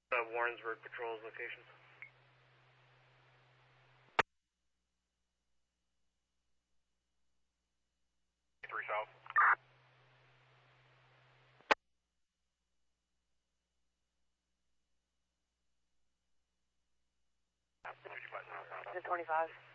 Warrensburg Patrol's location. 3 South. Is it 25?